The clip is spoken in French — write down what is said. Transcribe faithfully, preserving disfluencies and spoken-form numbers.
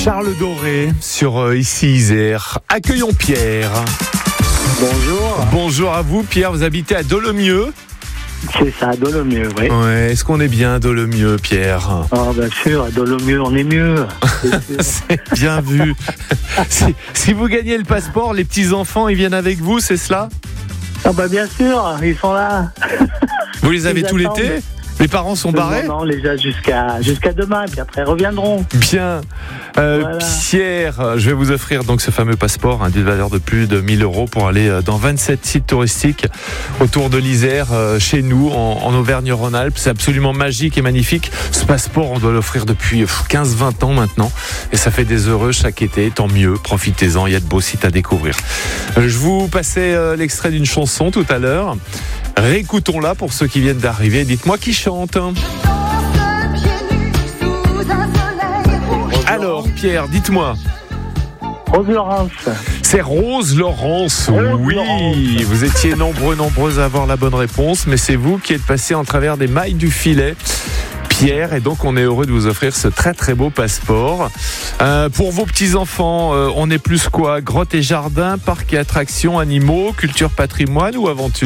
Charles Doré sur euh, ici Isère. Accueillons Pierre. Bonjour. Bonjour à vous Pierre, vous habitez à Dolomieu. C'est ça, à Dolomieu, oui. Ouais, est-ce qu'on est bien à Dolomieu, Pierre? Ah, bien sûr, à Dolomieu, on est mieux. C'est bien vu. si, si vous gagnez le passeport, les petits-enfants, ils viennent avec vous, c'est cela? Ah bah bien sûr, ils sont là. Vous les avez Ils tout attendent. l'été? Les parents sont barrés? Non, non, les gars, jusqu'à, jusqu'à demain, puis après, ils reviendront. Bien. Euh, Voilà. Pierre, je vais vous offrir donc ce fameux passeport hein, d'une valeur de plus de mille euros pour aller euh, dans vingt-sept sites touristiques autour de l'Isère, euh, chez nous, en, en Auvergne-Rhône-Alpes. C'est absolument magique et magnifique. Ce passeport, on doit l'offrir depuis quinze vingt ans maintenant. Et ça fait des heureux chaque été. Tant mieux, profitez-en, il y a de beaux sites à découvrir. Euh, je vous passais euh, l'extrait d'une chanson tout à l'heure. Réécoutons-la pour ceux qui viennent d'arriver. Dites-moi qui chante. Alors, Pierre, dites-moi. Rose Laurence. C'est Rose Laurence. Rose Oui, Laurence. vous étiez nombreux, nombreuses à avoir la bonne réponse, mais c'est vous qui êtes passé en travers des mailles du filet. Pierre, et donc on est heureux de vous offrir ce très très beau passeport. Euh, pour vos petits-enfants, euh, on est plus quoi? Grotte et jardin, parc et attractions, animaux, culture patrimoine ou aventure?